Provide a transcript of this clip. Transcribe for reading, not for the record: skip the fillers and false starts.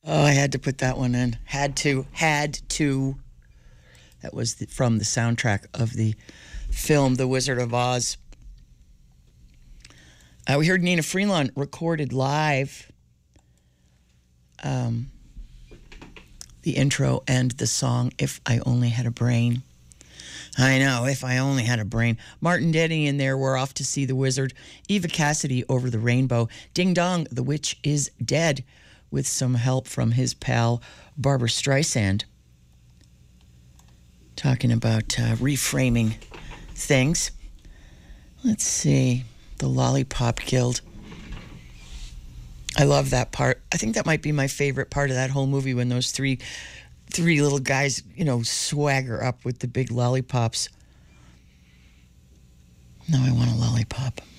Oh, I had to put that one in. Had to. Had to. That was from the soundtrack of the film The Wizard of Oz. We heard Nina Freelon recorded live the intro and the song If I Only Had a Brain. I know, if I only had a brain. Martin Denny in there, We're Off to See the Wizard. Eva Cassidy, Over the Rainbow. Ding Dong, The Witch is Dead, with some help from his pal Barbara Streisand. Talking about reframing things. Let's see. The Lollipop Guild. I love that part. I think that might be my favorite part of that whole movie, when those three little guys, swagger up with the big lollipops. Now I want a lollipop.